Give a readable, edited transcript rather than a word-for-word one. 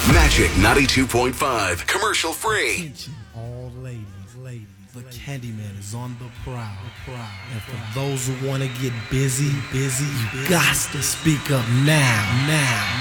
Magic 92.5. Commercial free. Attention, all ladies. The Candyman is on the prowl. And for those who want to get busy, you got to speak up now.